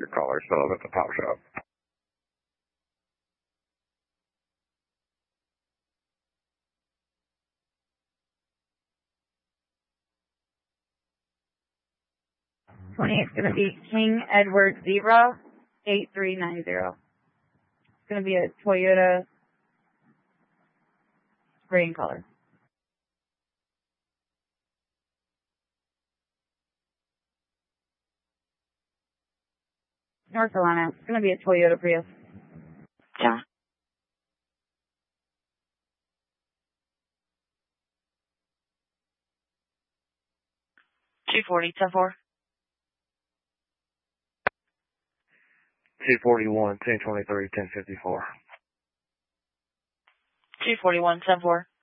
your caller still at the pop shop. It's going to be King Edward Zebra 8390. It's going to be a Toyota green color. North Carolina. It's going to be a Toyota Prius. Yeah. $240-10-4. 241, 1023, 1054. 241-10-4.